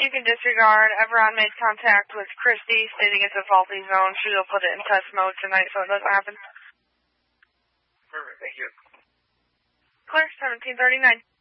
you can disregard. Everon made contact with Christy stating it's a faulty zone. She will put it in test mode tonight so it doesn't happen. Perfect, thank you. Clear, 1739.